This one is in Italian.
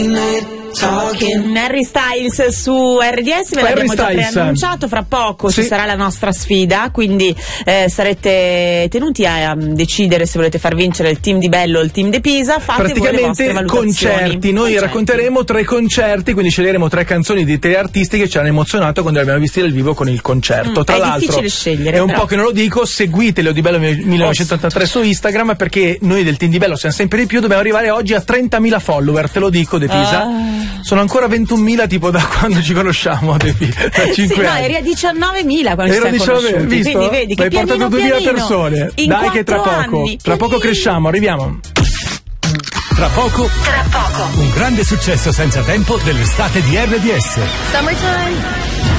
Harry Styles su RDS, ve l'abbiamo già preannunciato, fra poco ci sarà la nostra sfida, quindi sarete tenuti a decidere se volete far vincere il team di Bello o il team di Pisa. Fate praticamente voi concerti, noi racconteremo 3 concerti, quindi sceglieremo 3 canzoni di 3 artisti che ci hanno emozionato quando li abbiamo visti dal vivo con il concerto. Tra l'altro difficile scegliere, è un po' che non lo dico, seguite Leo Di Bello 1983 su Instagram, perché noi del team di Bello siamo sempre di più, dobbiamo arrivare oggi a 30.000 follower, te lo dico De Pisa. Sono ancora 21.000 tipo da quando ci conosciamo, da 5 anni. No, eri a 19.000 quando ci siamo conosciuti, visto? quindi vedi che hai portato 2.000 persone. Dai che tra poco cresciamo, arriviamo. Tra poco un grande successo senza tempo dell'estate di RDS. Summertime.